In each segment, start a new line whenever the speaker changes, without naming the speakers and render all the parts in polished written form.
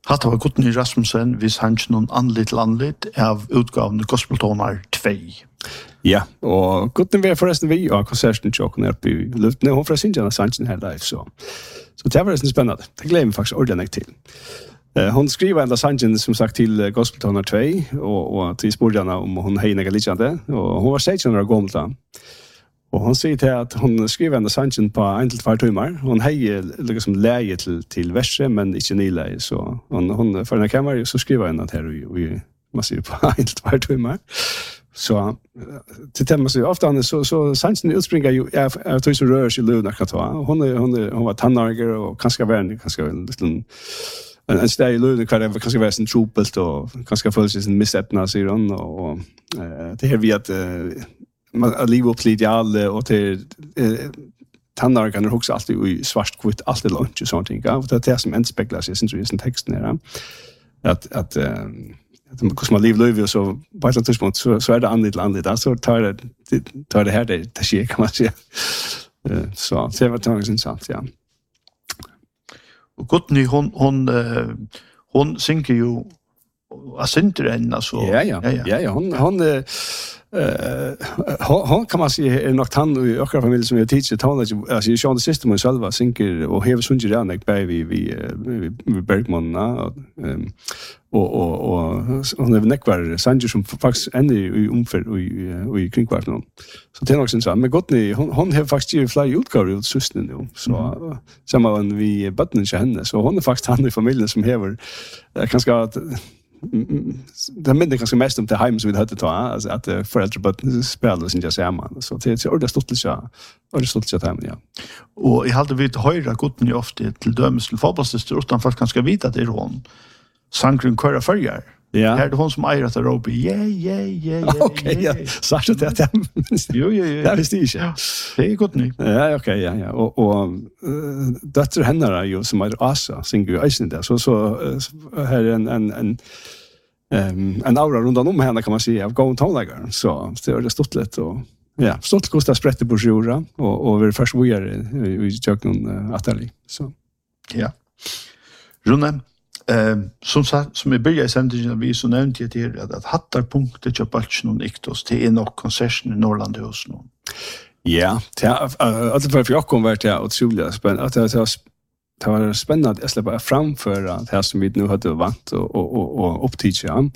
Hatta var Gudny Rasmussen, hvis han ikke noen anlitt til anlitt, av utgaven Gospeltoner 2.
Ja, og Gudny var forresten vi av konserten tjokken oppe i Luftene, hun fra Sinjana Sanchen her live, så det var nesten spennende. Det gleder vi faktisk ordentlig til. Hon skriver enda sangen som sagt till Gospeltoner 2 och till spårarna om hon hej några liknande och hon var 16 år gammal. Och hon säger till att hon skriver enda sangen på 1-2 timmar. Hon hej liksom läge till verset men inte nyläge så hon för när kameran så skriver hon att här vi måste på 1-2 timmar. Så till tema så ofta så sangen utspringer ju av två så rör sig Luna Katwa. Hon var tannarger och kanske värn kanske lite en steg i Lune kvar det kanske vara sin trupelt och kanske följa sin missättna sig och det här vi att man lever upp lite alla och till tannar kan också alltid i svart kvitt alltid lunch och sånt ting. Och det är som entspeglar sig i sin texten där. Att hur man lever livet så på ett tidspunkt så är det andligt så tar det här det sker kan man säga. Så det var tanken intressant ja.
Och Gudny hon synker ju asintren alltså.
Ja, hon kan man säga är nog han i vår familj som jag teacher talar alltså ju sjön system och själva synker och har sunget där när vi Bergman och hon är nekvar sanger som faktiskt ännu i omför och i kringkvart nu. Så det är också så men Gudny hon har faktiskt ju flera utgåvor ut systen nu så samma vi bottnen till henne så hon är faktiskt han i familjen som har kanske att det minns ganska mest om det hem som vi hade ta alltså att föräldrar spelar sin just samman så det är ordet stoltligt hem ja. Och jag hade vid höra Gudny ofta till dömes till fotbollsstör utan fast kanske vita att det är hon sankren köra förjar. Ja. Här det hon som äger att ropa ja. Okej, ja. Sagt det. Jo. Det visste jag inte. Det är Gudny. Ja, okej, ja. Och dotter henne är ju som är Asa, synger ju isen där. Så här är en aura runt om henne kan man säga av gång tonläggaren. Så det är det stort och ja, stort kostar sprätte på jorda och vi först vi är i köken atali. Så ja. Rune som vi börjar i sändningen vi så nämnde jag till att hattarpunktet köpa någon iktos till en och konserten i Norrland hos någon. Ja, att för jag kom vart jag otroligt spännande att det var spännande att släppa framföra det här som vi nu hade vant och upptidja.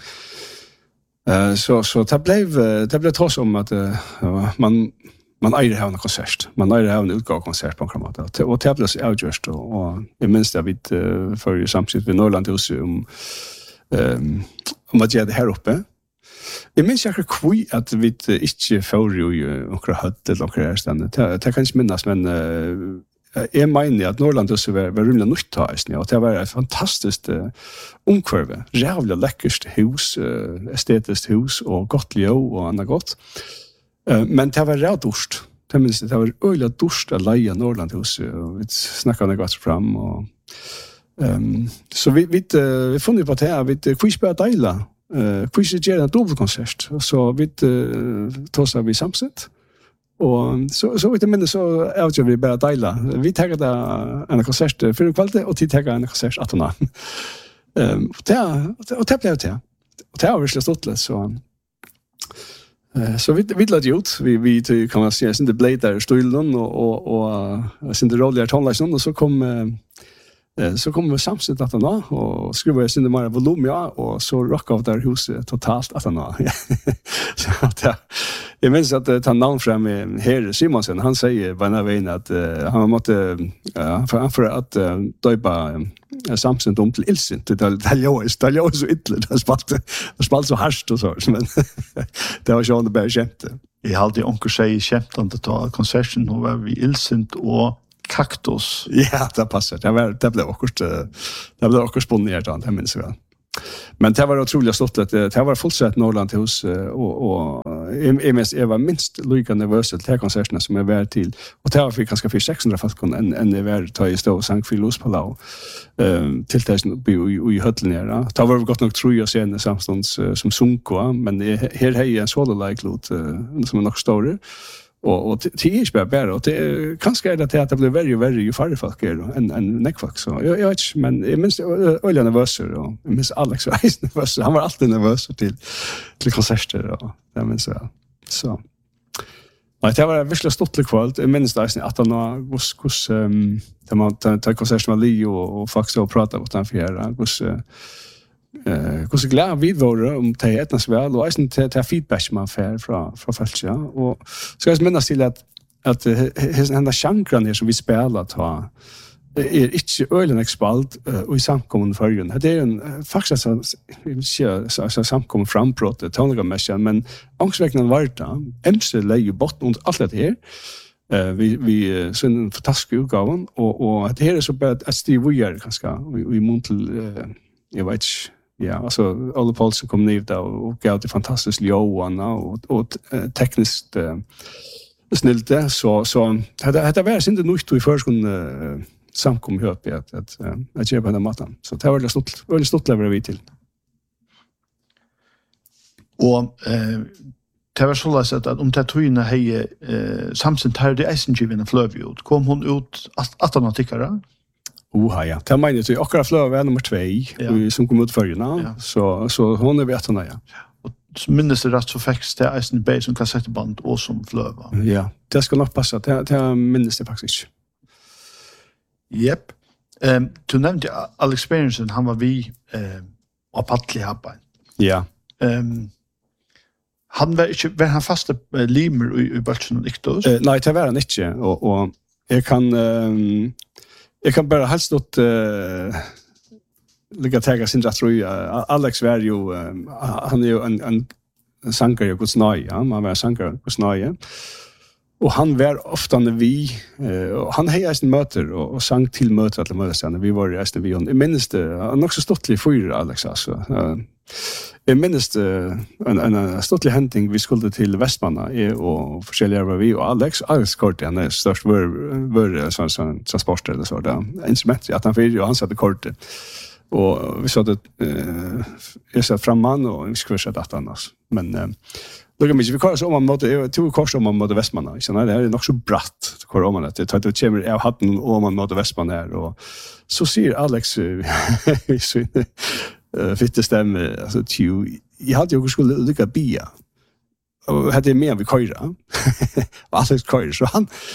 Så det blev trots om att man äger ha en konsert. Man äger ha en utgåvkonsert på en kramat. Och det blev så avgjort. Och jag minns det vid för samtidigt vid Norrland hos om att göra det här uppe. Jag minns jag kvui att vi inte får ju några hött eller några ställen. Det kan inte minnas, men jag menar att Norrland hos var rymligt nytt här. Och det var ett fantastiskt omkvarve. Jävla läckert hus, estetiskt hus och gott liv och annat gott. Men det var rätt dårst. Det var öliga dårst att leja Norrland hos vi snackade gott fram och så vi funderar på det här vi quizbär dela quizgera en dubbelkonsert så vi tossar vi samsett och så vet men så avgör vi bara dela vi tar det en konsert för kvalitet och tid tar en konsert att hon och det blev det och det har verkligen stått så vi lade ut vi kan man säga sen det blev där stolen och sen det roligare tonlägen och så kom vi samsett att han och skruva sin det mer volym och så rock av där huset totalt att han så att jag minns att ta namn fram här Simonsen han säger varje väg att han måste för att döpa samsett om till ilsint det är så ytterligt det spalt så harst och så men det var ju bara skämt. Jag hade onkel säga skämt om det ta konserten och var vi ilsint och kaktus. Ja, det passar. Det blev också spontant jag minns väl. Men det var otroligt stort att det var fullsatt Norrland hos och jag var minst lika nervös till konserterna som jag var till och det var för ganska för 600 folk än det var ta i stå och sang för Los Palau till testen i höllen där. Det var gott nog tror jag sen samstånds som sunko men här är en solo like låt som är nog större. Och det är inte bara och det kanske är det att det blir värre ju färre folk är än neckfolk så jag vet inte men jag minns öliga nervöser och jag minns Alex var nervös han var alltid nervös till konserter och jag minns så nej det var verkligen stort kväll jag minns det att han hos där man tar konserter med Leo och faktiskt och prata med han för hur glad vi var om det etnas väl och inte ta feedback man får från folk ja och så jag minns till att den chankran här som vi spelar ta är inte ölen expalt och i samkommen förrän det är en faktiskt så samkommen frambrott tonliga mässan men ångsväckande varta emse lägger botten och allt det här vi så en fantastisk utgåvan och det här är så bara att Steve Weir kanske vi montel jag vet ja, alltså Olle Paulsen kom ner där och gav det fantastiskt Johan och tekniskt snillte så det var inte nytt i förskon samkom upp att göra på den maten. Så det var stort levererar vi till.
Och det var så att om det tog hej samtidigt här det Eisengiven flöv ut. Kom hon ut att han tyckare?
Ja. Det menar jag akkurat flöv är nummer 2 som kom ut förrjuna. Så hon är vet hon ja.
Och minns det rätt så fäcks det Eisen Bay som kassettband och som flöv.
Ja, det ska nog passa. Det minns det faktiskt.
Japp. Du nämnde Alex Experience han var vi av Pattli Habba.
Ja.
Han var han fasta limer i Balchen och Iktos?
Nej, det var han inte och jag kan bara helst åt lägga tagga sin tror Alex var ju han är ju en sankare på snöj, ja, man var sankare på snöj. Och han var ofta när vi han hejade sin möter och sang till möter att möta när vi var i resten vi jag minns det han också stått i fyra Alex alltså jag minns en ståtlig hämtning vi skulle till Västmanna och försäljare var vi och Alex kort han är störst var sån transport eller så där instrument att han för han satte kortet och vi sa att jag satt framan och vi skulle sätta att annars men Look mig vi kör om man mot två kors om man mot Västmanna. Så det är nog så bratt kör om man det det kommer jag hade om man mot Västmanna här och så ser Alex så fitte stämmer alltså jag hade ju skulle lycka bia. Och hade mer vi köra. Alex kör så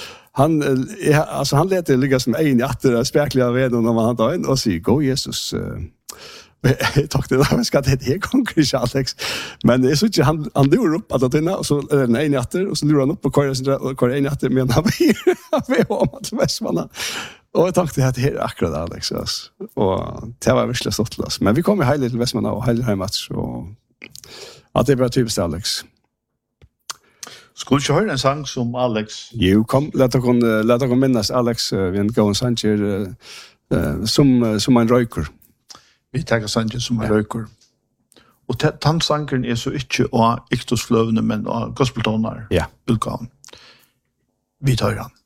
han lät det ligga som en jätte spärkliga redan när man hade en och så gå Jesus jag tyckte det ska det här konkret Alex men det så inte han lurar upp att det och så är det en jätter och så lurar han upp på kör en jätter men han vi har att Västmanna och jag tänkte att det är akkurat Alex och det var verkligen stort men vi kommer hela till Västmanna och hela match och att det var typiskt Alex.
Skulle jag höra en sång som Alex?
Jo, kom låt oss minnas Alex vi en gång sanger som en röker.
Vi tar sangen som en röker. Och tannsangeren är så inte av Iktos flövne men av gospeltonar.
Ja.
Utgåvan. Vi tar den.